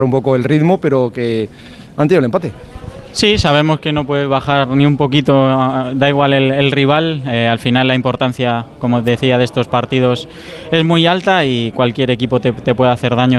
un poco el ritmo, pero que han tenido el empate. Sí, sabemos que no puedes bajar ni un poquito, da igual el rival, al final la importancia, como os decía, de estos partidos es muy alta y cualquier equipo te puede hacer daño